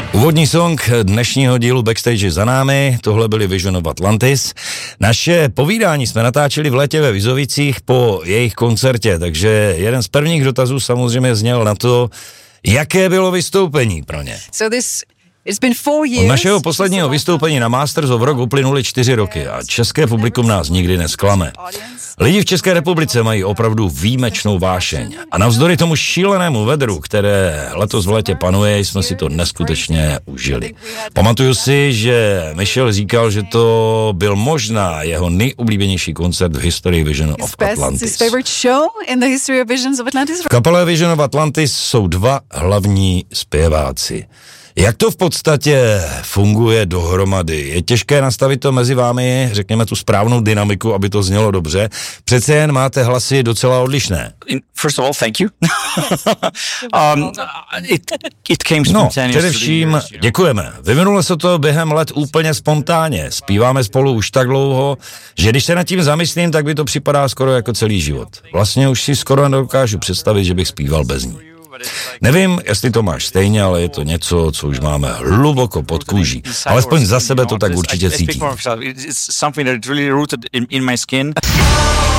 Úvodní song dnešního dílu Backstage za námi, tohle byli Vision of Atlantis. Naše povídání jsme natáčeli v létě ve Vizovicích po jejich koncertě, takže jeden z prvních dotazů samozřejmě zněl na to, jaké bylo vystoupení pro ně. Od našeho posledního vystoupení na Masters of Rock uplynuly 4 roky a české publikum nás nikdy nesklame. Lidi v České republice mají opravdu výjimečnou vášeň a navzdory tomu šílenému vedru, které letos v létě panuje, jsme si to neskutečně užili. Pamatuju si, že Michel říkal, že to byl možná jeho nejoblíbenější koncert v historii Vision of Atlantis. V kapele Vision of Atlantis jsou 2 hlavní zpěváci. Jak to v podstatě funguje dohromady? Je těžké nastavit to mezi vámi, řekněme, tu správnou dynamiku, aby to znělo dobře? Přece jen máte hlasy docela odlišné. First of all, thank you. It came spontaneously. Především děkujeme. Vyvinulo se to během let úplně spontánně. Zpíváme spolu už tak dlouho, že když se nad tím zamyslím, tak by to připadá skoro jako celý život. Vlastně už si skoro nedokážu představit, že bych zpíval bez ní. Nevím, jestli to máš stejně, ale je to něco, co už máme hluboko pod kůží. Alespoň za sebe to tak určitě cítím.